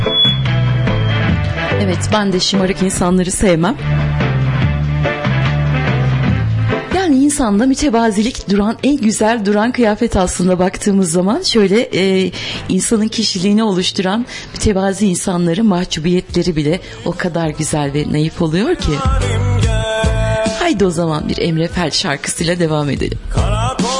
Evet, ben de şımarık insanları sevmem. Yani insanda mütevazilik duran, en güzel duran kıyafet aslında baktığımız zaman. Şöyle insanın kişiliğini oluşturan mütevazi insanların mahcubiyetleri bile o kadar güzel ve naif oluyor ki. Haydi o zaman bir Emre Fel şarkısıyla devam edelim.